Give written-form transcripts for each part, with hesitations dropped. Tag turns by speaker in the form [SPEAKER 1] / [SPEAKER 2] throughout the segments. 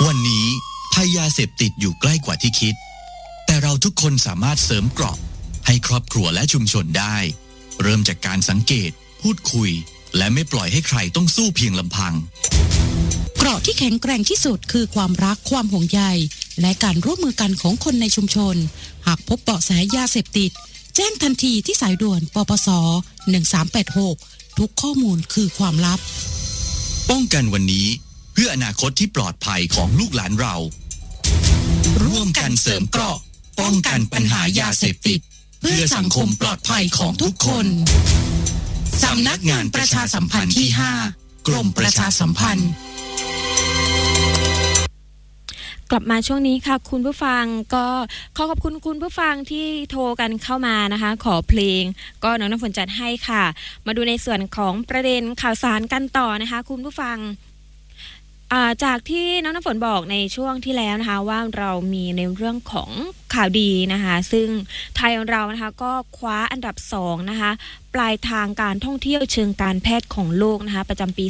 [SPEAKER 1] วันนี้ภัยยาเสพติดอยู่ใกล้กว่าที่คิดแต่เราทุกคนสามารถเสริมเกราะให้ครอบครัวและชุมชนได้เริ่มจากการสังเกตพูดคุยและไม่ปล่อยให้ใครต้องสู้เพียงลำพัง
[SPEAKER 2] เกราะที่แข็งแกร่งที่สุดคือความรักความห่วงใยและการร่วมมือกันของคนในชุมชนหากพบเบาะแสยาเสพติดแจ้งทันทีที่สายด่วนปปส1386ทุกข้อมูลคือความลับ
[SPEAKER 1] ป้องกันวันนี้เพื่ออนาคตที่ปลอดภัยของลูกหลานเราร่วมกันเสริมเกราะป้องกันปัญหายาเสพติดเพื่อสังคมปลอดภัยของทุกคนสำนักงานประชาสัมพันธ์ที่5กรมประชาสัมพันธ์
[SPEAKER 3] กลับมาช่วงนี้ค่ะคุณผู้ฟังก็ขอบคุณคุณผู้ฟังที่โทรกันเข้ามานะคะขอเพลงก็น้องน้ำฝนจัดให้ค่ะมาดูในส่วนของประเด็นข่าวสารกันต่อนะคะคุณผู้ฟังจากที่น้องน้ำฝนบอกในช่วงที่แล้วนะคะว่าเรามีในเรื่องของข่าวดีนะคะซึ่งไทยของเรานะคะก็คว้าอันดับ2นะคะปลายทางการท่องเที่ยวเชิงการแพทย์ของโลกนะคะประจำปี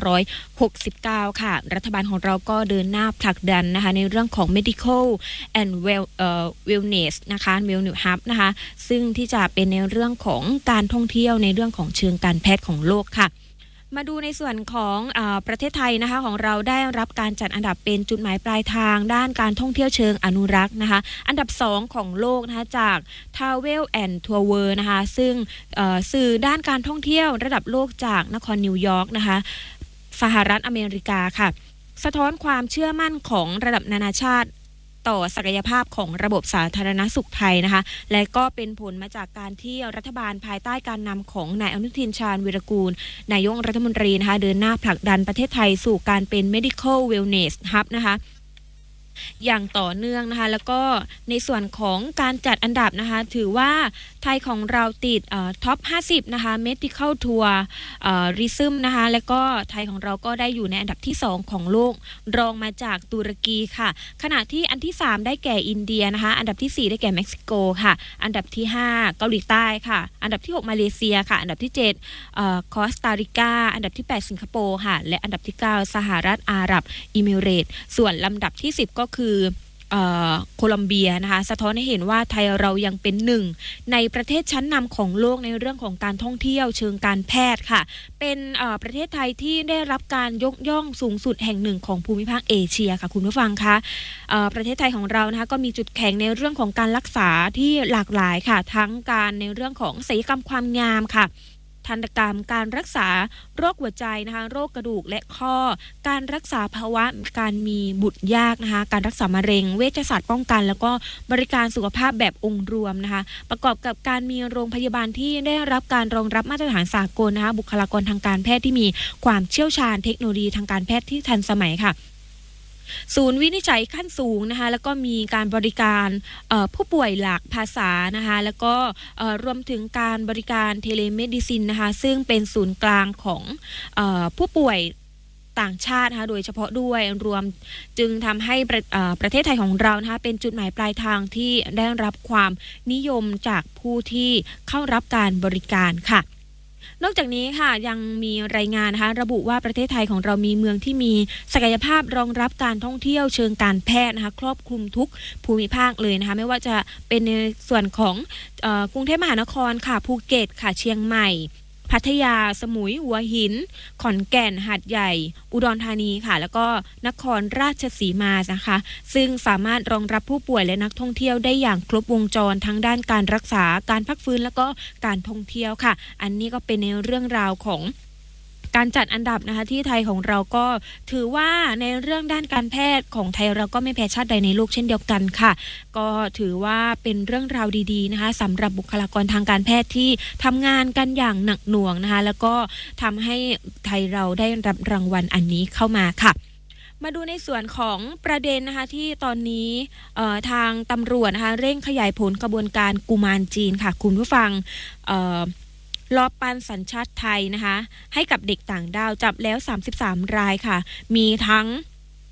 [SPEAKER 3] 2569ค่ะรัฐบาลของเราก็เดินหน้าผลักดันนะคะในเรื่องของ medical and wellness นะคะ wellness hub นะคะซึ่งที่จะเป็นในเรื่องของการท่องเที่ยวในเรื่องของเชิงการแพทย์ของโลกค่ะมาดูในส่วนของประเทศไทยนะคะของเราได้รับการจัดอันดับเป็นจุดหมายปลายทางด้านการท่องเที่ยวเชิงอนุรักษ์นะคะอันดับ2ของโลกนะคะจาก Travel and Tour World นะคะซึ่งสื่อด้านการท่องเที่ยวระดับโลกจากนครนิวยอร์กนะคะสหรัฐอเมริกาค่ะสะท้อนความเชื่อมั่นของระดับนานาชาติต่อศักยภาพของระบบสาธารณสุขไทยนะคะและก็เป็นผลมาจากการที่รัฐบาลภายใต้การนำของนายอนุทินชาญวีรกูลนายกรัฐมนตรีนะคะเดินหน้าผลักดันประเทศไทยสู่การเป็น medical wellness hub นะคะอย่างต่อเนื่องนะคะแล้วก็ในส่วนของการจัดอันดับนะคะถือว่าไทยของเราติดท็อป50นะคะ medical tour tourism นะคะแล้วก็ไทยของเราก็ได้อยู่ในอันดับที่2ของโลกรองมาจากตุรกีค่ะขณะที่อันที่3ได้แก่อินเดียนะคะอันดับที่4ได้แก่เม็กซิโกค่ะอันดับที่5เกาหลีใต้ค่ะอันดับที่6มาเลเซียค่ะอันดับที่7คอสตาริกาอันดับที่8สิงคโปร์ค่ะและอันดับที่9สหรัฐอาหรับอิมิเรตส์ส่วนลำดับที่10ก็คือโคลอมเบียนะคะสะท้อนให้เห็นว่าไทยเรายังเป็นหนึ่งในประเทศชั้นนำของโลกในเรื่องของการท่องเที่ยวเชิงการแพทย์ค่ะเป็นประเทศไทยที่ได้รับการยกย่องสูงสุดแห่งหนึ่งของภูมิภาคเอเชียค่ะคุณผู้ฟังคะประเทศไทยของเรานะคะก็มีจุดแข็งในเรื่องของการรักษาที่หลากหลายค่ะทั้งการในเรื่องของศัลยกรรมความงามค่ะทันตกรรมการรักษาโรคหัวใจนะคะโรคกระดูกและข้อการรักษาภาวะการมีบุตรยากนะคะการรักษามะเร็งเวชศาสตร์ป้องกันแล้วก็บริการสุขภาพแบบองค์รวมนะคะประกอบกับการมีโรงพยาบาลที่ได้รับการรองรับมาตรฐานสากลนะคะบุคลากรทางการแพทย์ที่มีความเชี่ยวชาญเทคโนโลยีทางการแพทย์ที่ทันสมัยค่ะศูนย์วินิจฉัยขั้นสูงนะคะแล้วก็มีการบริการผู้ป่วยหลากภาษานะคะแล้วก็รวมถึงการบริการเทเลเมดิซินนะคะซึ่งเป็นศูนย์กลางของผู้ป่วยต่างชาตินะคะโดยเฉพาะด้วยรวมจึงทำให้ประเทศไทยของเรานะคะเป็นจุดหมายปลายทางที่ได้รับความนิยมจากผู้ที่เข้ารับการบริการค่ะนอกจากนี้ค่ะยังมีรายงานนะคะระบุว่าประเทศไทยของเรามีเมืองที่มีศักยภาพรองรับการท่องเที่ยวเชิงการแพทย์นะคะครอบคลุมทุกภูมิภาคเลยนะคะไม่ว่าจะเป็นในส่วนของกรุงเทพมหานครค่ะภูเก็ตค่ะเชียงใหม่พัทยาสมุยหัวหินขอนแก่นหาดใหญ่อุดรธานีค่ะแล้วก็นครราชสีมานะคะซึ่งสามารถรองรับผู้ป่วยและนักท่องเที่ยวได้อย่างครบวงจรทั้งด้านการรักษาการพักฟื้นแล้วก็การท่องเที่ยวค่ะอันนี้ก็เป็นในเรื่องราวของการจัดอันดับนะคะที่ไทยของเราก็ถือว่าในเรื่องด้านการแพทย์ของไทยเราก็ไม่แพ้ชาติใดในโลกเช่นเดียวกันค่ะก็ถือว่าเป็นเรื่องราวดีๆนะคะสำหรับบุคลากรทางการแพทย์ที่ทำงานกันอย่างหนักหน่วงนะคะแล้วก็ทำให้ไทยเราได้รับรางวัลอันนี้เข้ามาค่ะมาดูในส่วนของประเด็นนะคะที่ตอนนี้ทางตำรวจนะคะเร่งขยายผลกระบวนการกุมารจีนค่ะคุณผู้ฟังลอบปันสัญชาติไทยนะคะให้กับเด็กต่างด้าวจับแล้ว33รายค่ะมีทั้ง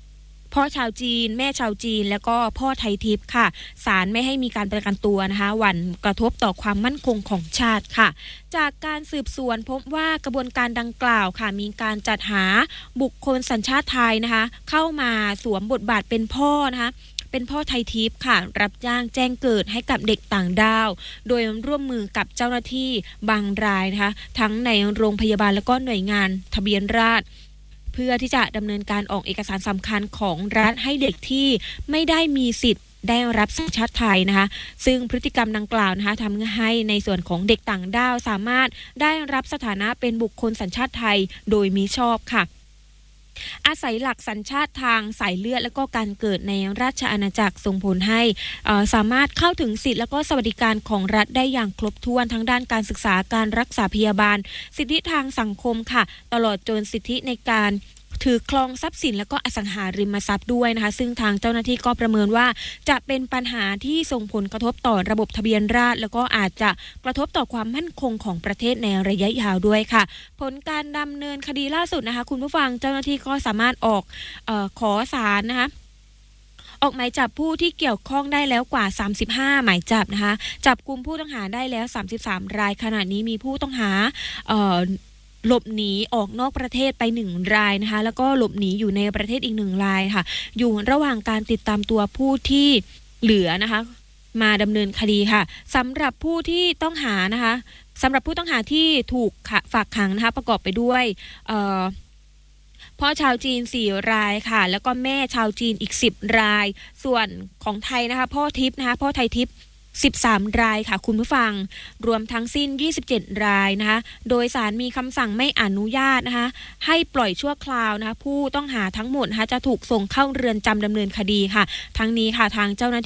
[SPEAKER 3] พ่อชาวจีนแม่ชาวจีนแล้วก็พ่อไทยทิพย์ค่ะศาลไม่ให้มีการประกันตัวนะคะหวั่นกระทบต่อความมั่นคงของชาติค่ะจากการสืบสวนพบว่ากระบวนการดังกล่าวค่ะมีการจัดหาบุคคลสัญชาติไทยนะคะเข้ามาสวมบทบาทเป็นพ่อนะคะเป็นพ่อไทยทิพย์ค่ะรับจ้างแจ้งเกิดให้กับเด็กต่างดาวโดยร่วมมือกับเจ้าหน้าที่บางรายนะคะทั้งในโรงพยาบาลแล้วก็หน่วยงานทะเบียนราษฎร์เพื่อที่จะดำเนินการออกเอกสารสำคัญของรัฐให้เด็กที่ไม่ได้มีสิทธิ์ได้รับสัญชาติไทยนะคะซึ่งพฤติกรรมดังกล่าวนะคะทำให้ในส่วนของเด็กต่างด้าวสามารถได้รับสถานะเป็นบุคคลสัญชาติไทยโดยมิชอบค่ะอาศัยหลักสัญชาติทางสายเลือดและก็การเกิดในราชอาณาจักรส่งผลให้สามารถเข้าถึงสิทธิและก็สวัสดิการของรัฐได้อย่างครบถ้วนทั้งด้านการศึกษาการรักษาพยาบาลสิทธิทางสังคมค่ะตลอดจนสิทธิในการถือครองทรัพย์สินและก็อสังหาริมทรัพย์ด้วยนะคะซึ่งทางเจ้าหน้าที่ก็ประเมินว่าจะเป็นปัญหาที่ส่งผลกระทบต่อระบบทะเบียนราษฎร์แล้วก็อาจจะกระทบต่อความมั่นคงของประเทศในระยะยาวด้วยค่ะผลการดำเนินคดีล่าสุดนะคะคุณผู้ฟังเจ้าหน้าที่ก็สามารถขอศาลนะคะออกหมายจับผู้ที่เกี่ยวข้องได้แล้วกว่า35หมายจับนะคะจับกุมผู้ต้องหาได้แล้ว33รายขณะนี้มีผู้ต้องหาหลบหนีออกนอกประเทศไป1รายนะคะแล้วก็หลบหนีอยู่ในประเทศอีก1รายค่ะอยู่ระหว่างการติดตามตัวผู้ที่เหลือนะคะมาดำเนินคดีค่ะสำหรับผู้ที่ต้องหานะคะสำหรับผู้ต้องหาที่ถูกฝากขังนะคะประกอบไปด้วยพ่อชาวจีน4รายค่ะแล้วก็แม่ชาวจีนอีก10รายส่วนของไทยนะคะพ่อทิพย์นะคะพ่อไทยทิพย์13รายค่ะคุณผู้ฟังรวมทั้งสิ้น27รายนะคะโดยศาลมีคำสั่งไม่อนุญาตนะคะให้ปล่อยชั่วคราวนะคะผู้ต้องหาทั้งหมดนะคะจะถูกส่งเข้าเรือนจำดำเนินคดีค่ะทั้งนี้ค่ะทางเจ้าหน้าที่